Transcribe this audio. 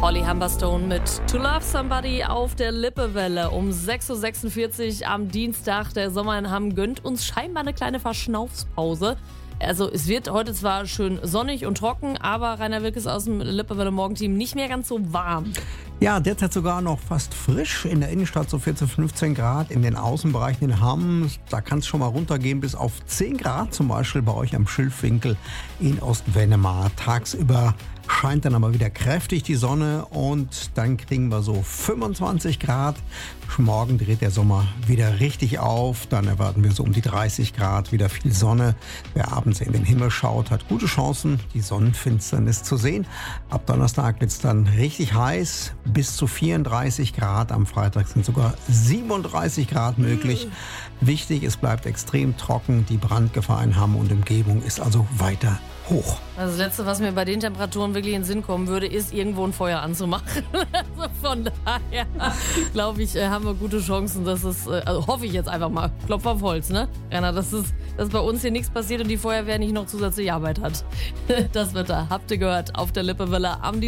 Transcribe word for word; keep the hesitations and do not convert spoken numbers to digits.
Holly Humberstone mit To Love Somebody auf der Lippewelle um sechs Uhr sechsundvierzig am Dienstag. Der Sommer in Hamm gönnt uns scheinbar eine kleine Verschnaufspause. Also es wird heute zwar schön sonnig und trocken, aber Rainer Wilkes aus dem Lippewelle Morgenteam nicht mehr ganz so warm. Ja, derzeit sogar noch fast frisch. In der Innenstadt so vierzehn, fünfzehn Grad. In den Außenbereichen in Hamm, da kann es schon mal runtergehen bis auf zehn Grad. Zum Beispiel bei euch am Schilfwinkel in Ostwennemaar. Tagsüber scheint dann aber wieder kräftig die Sonne und dann kriegen wir so fünfundzwanzig Grad. Morgen dreht der Sommer wieder richtig auf. Dann erwarten wir so um die dreißig Grad, wieder viel Sonne. Wer abends in den Himmel schaut, hat gute Chancen, die Sonnenfinsternis zu sehen. Ab Donnerstag wird es dann richtig heiß, bis zu vierunddreißig Grad. Am Freitag sind sogar siebenunddreißig Grad möglich. Wichtig, es bleibt extrem trocken. Die Brandgefahr in Hamm und Umgebung ist also weiter hoch. Also das Letzte, was mir bei den Temperaturen wirklich in den Sinn kommen würde, ist irgendwo ein Feuer anzumachen. Also von daher glaube ich, haben wir gute Chancen, dass es, also hoffe ich jetzt einfach mal, Klopf auf Holz, ne? Rainer, dass, es, dass bei uns hier nichts passiert und die Feuerwehr nicht noch zusätzliche Arbeit hat. Das Wetter habt ihr gehört auf der Lippewelle am